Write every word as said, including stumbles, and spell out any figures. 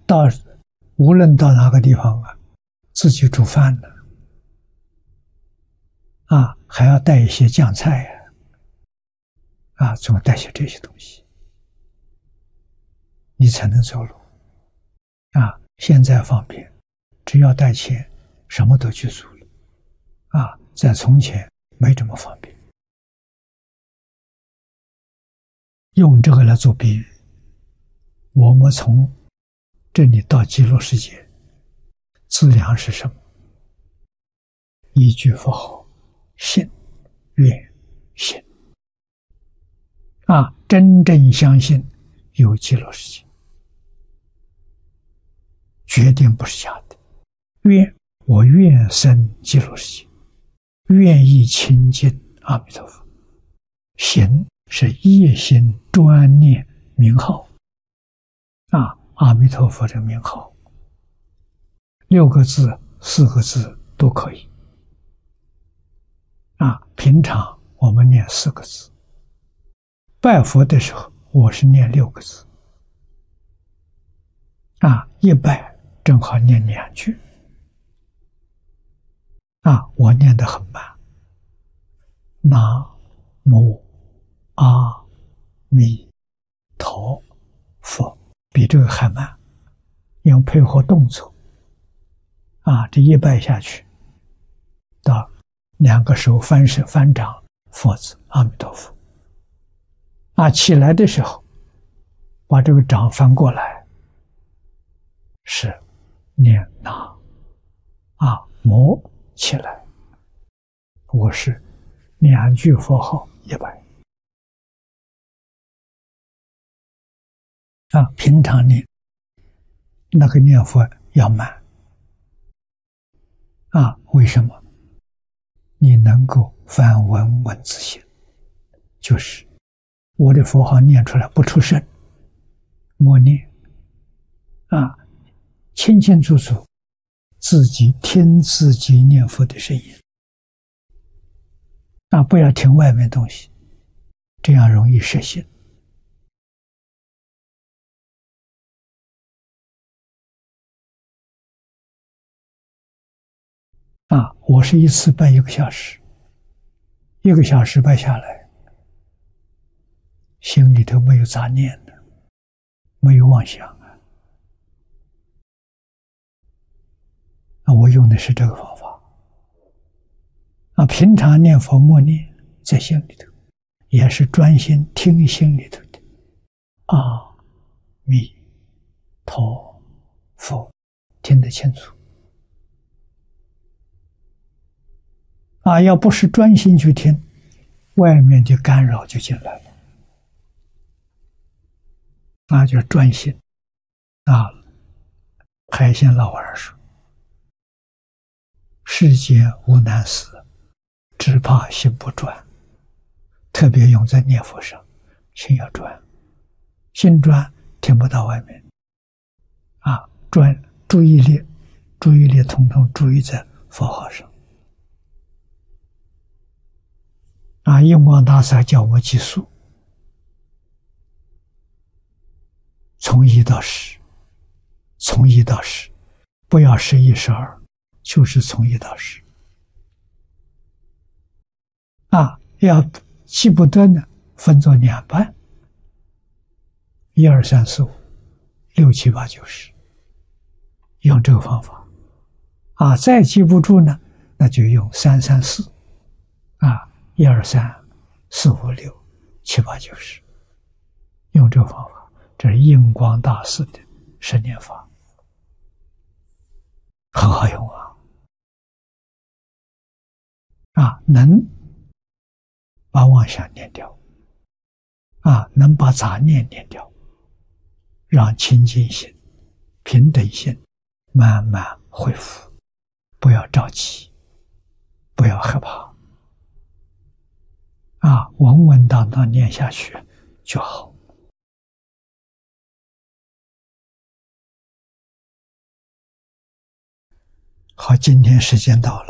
到无论到哪个地方啊，自己煮饭呢，啊，还要带一些酱菜呀，啊，总带些这些东西，你才能走路。啊，现在方便，只要带钱，什么都去做了。啊，在从前没这么方便。用这个来做比喻，我们从这里到极乐世界，资粮是什么？一句佛号，信、愿、行。啊，真正相信有极乐世界，决定不是假的。愿，我愿生极乐世界，愿意亲近阿弥陀佛。行，是业心专念名号。啊，阿弥陀佛的名号，六个字、四个字都可以。啊，平常我们念四个字，拜佛的时候我是念六个字。啊，一拜正好念两句。啊，我念得很慢。南无阿弥陀佛，比这个还慢，因为配合动作。啊，这一拜下去，到两个手翻身翻掌，佛字阿弥陀佛。啊，起来的时候，把这个掌翻过来，是念南啊摩起来，我是两句佛号一拜。啊，平常念那个念佛要慢。啊，为什么？你能够翻文文字性，就是我的佛号念出来不出声，默念。啊，清清楚楚，自己听自己念佛的声音。啊，不要听外面东西，这样容易失心。啊，我是一次拜一个小时，一个小时拜下来，心里头没有杂念的，没有妄想啊。啊，我用的是这个方法。啊，平常念佛默念在心里头，也是专心听心里头的阿弥陀佛，听得清楚。啊，要不是专心去听，外面的干扰就进来了。那就专心。啊，海鲜老和尚说：“世间无难事，只怕心不专。”特别用在念佛上，心要专，心专听不到外面。啊，专注意力，注意力统统注意在佛号上。啊，印光大师还叫我们计数，从一到十，从一到十，不要十一十二，就是从一到十。啊，要记不得呢，分作两半，一二三四五，六七八九十，用这个方法。啊，再记不住呢，那就用三三四，啊。一二三四五六七八九十，用这个方法，这是印光大师的十念法，很好用啊！啊，能把妄想念掉，啊，能把杂念念掉，让清净心、平等心慢慢恢复，不要着急，不要害怕。啊，稳稳当当念下去就好。好，今天时间到了。